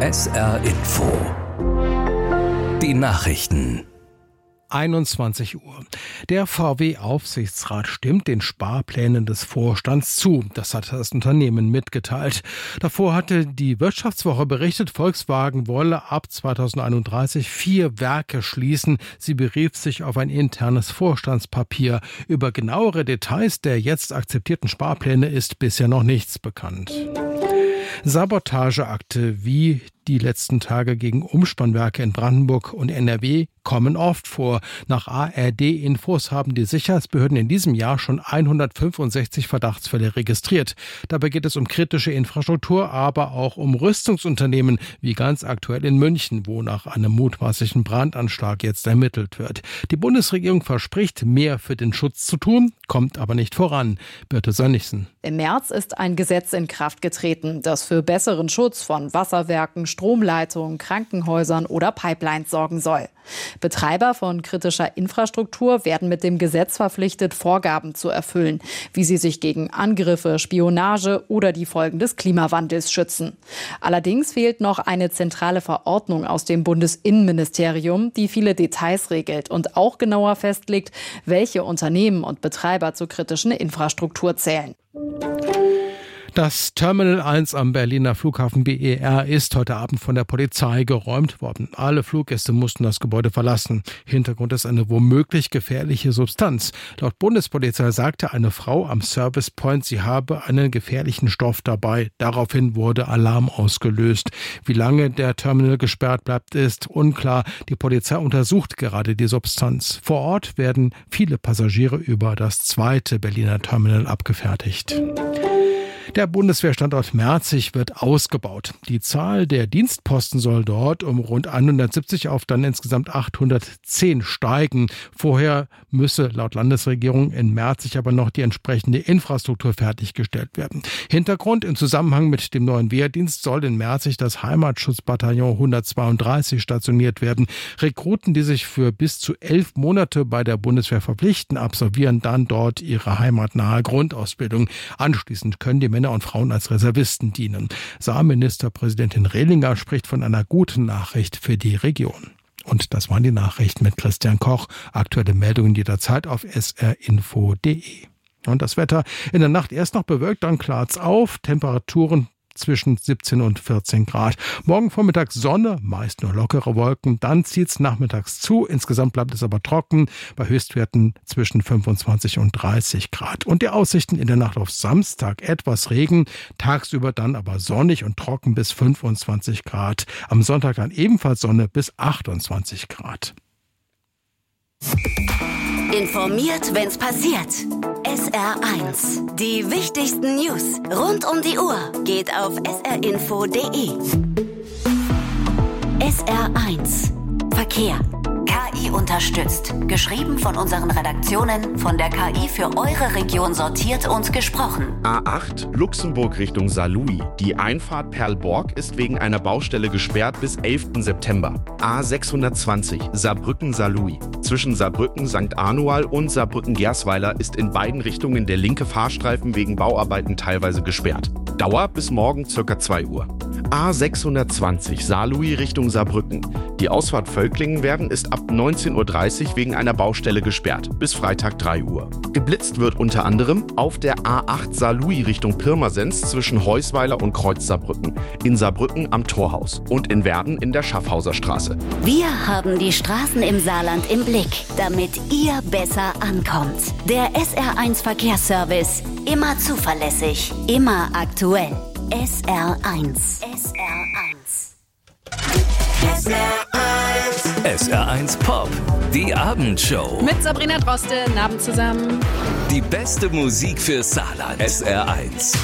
SR Info. Die Nachrichten. 21 Uhr. Der VW-Aufsichtsrat stimmt den Sparplänen des Vorstands zu. Das hat das Unternehmen mitgeteilt. Davor hatte die Wirtschaftswoche berichtet, Volkswagen wolle ab 2031 4 Werke schließen. Sie berief sich auf ein internes Vorstandspapier. Über genauere Details der jetzt akzeptierten Sparpläne ist bisher noch nichts bekannt. Sabotageakte wie die letzten Tage gegen Umspannwerke in Brandenburg und NRW kommen oft vor. Nach ARD-Infos haben die Sicherheitsbehörden in diesem Jahr schon 165 Verdachtsfälle registriert. Dabei geht es um kritische Infrastruktur, aber auch um Rüstungsunternehmen, wie ganz aktuell in München, wo nach einem mutmaßlichen Brandanschlag jetzt ermittelt wird. Die Bundesregierung verspricht, mehr für den Schutz zu tun, kommt aber nicht voran. Birte Sönnigsen. Im März ist ein Gesetz in Kraft getreten, das für besseren Schutz von Wasserwerken, Stromleitungen, Krankenhäusern oder Pipelines sorgen soll. Betreiber von kritischer Infrastruktur werden mit dem Gesetz verpflichtet, Vorgaben zu erfüllen, wie sie sich gegen Angriffe, Spionage oder die Folgen des Klimawandels schützen. Allerdings fehlt noch eine zentrale Verordnung aus dem Bundesinnenministerium, die viele Details regelt und auch genauer festlegt, welche Unternehmen und Betreiber zur kritischen Infrastruktur zählen. Das Terminal 1 am Berliner Flughafen BER ist heute Abend von der Polizei geräumt worden. Alle Fluggäste mussten das Gebäude verlassen. Hintergrund ist eine womöglich gefährliche Substanz. Laut Bundespolizei sagte eine Frau am Service Point, sie habe einen gefährlichen Stoff dabei. Daraufhin wurde Alarm ausgelöst. Wie lange der Terminal gesperrt bleibt, ist unklar. Die Polizei untersucht gerade die Substanz. Vor Ort werden viele Passagiere über das zweite Berliner Terminal abgefertigt. Der Bundeswehrstandort Merzig wird ausgebaut. Die Zahl der Dienstposten soll dort um rund 170 auf dann insgesamt 810 steigen. Vorher müsse laut Landesregierung in Merzig aber noch die entsprechende Infrastruktur fertiggestellt werden. Hintergrund: im Zusammenhang mit dem neuen Wehrdienst soll in Merzig das Heimatschutzbataillon 132 stationiert werden. Rekruten, die sich für bis zu 11 Monate bei der Bundeswehr verpflichten, absolvieren dann dort ihre heimatnahe Grundausbildung. Anschließend können die Männer und Frauen als Reservisten dienen. Saarministerpräsidentin Rehlinger spricht von einer guten Nachricht für die Region. Und das waren die Nachrichten mit Christian Koch. Aktuelle Meldungen jederzeit auf srinfo.de. Und das Wetter: in der Nacht erst noch bewölkt, dann klart's auf. Temperaturen zwischen 17 und 14 Grad. Morgen Vormittag Sonne, meist nur lockere Wolken. Dann zieht's nachmittags zu. Insgesamt bleibt es aber trocken, bei Höchstwerten zwischen 25 und 30 Grad. Und die Aussichten: in der Nacht auf Samstag etwas Regen, tagsüber dann aber sonnig und trocken bis 25 Grad. Am Sonntag dann ebenfalls Sonne bis 28 Grad. Informiert, wenn's passiert. SR1. Die wichtigsten News rund um die Uhr geht auf srinfo.de. SR1. Verkehr. KI unterstützt. Geschrieben von unseren Redaktionen, von der KI für eure Region sortiert und gesprochen. A8 Luxemburg Richtung Saarlouis. Die Einfahrt Perlborg ist wegen einer Baustelle gesperrt bis 11. September. A620 Saarbrücken-Saarlouis. Zwischen Saarbrücken St. Anual und Saarbrücken-Gersweiler ist in beiden Richtungen der linke Fahrstreifen wegen Bauarbeiten teilweise gesperrt. Dauer bis morgen ca. 2 Uhr. A620 Saarlouis Richtung Saarbrücken. Die Ausfahrt Völklingen-Werden ist ab 19.30 Uhr wegen einer Baustelle gesperrt, bis Freitag 3 Uhr. Geblitzt wird unter anderem auf der A8 Saarlouis Richtung Pirmasens zwischen Heusweiler und Kreuz Saarbrücken, in Saarbrücken am Torhaus und in Werden in der Schaffhauser Straße. Wir haben die Straßen im Saarland im Blick, damit ihr besser ankommt. Der SR1 Verkehrsservice. Immer zuverlässig, immer aktuell. SR1. SR1. SR1. SR1 Pop. Die Abendshow. Mit Sabrina Droste. Abend zusammen. Die beste Musik für Saarland. SR1.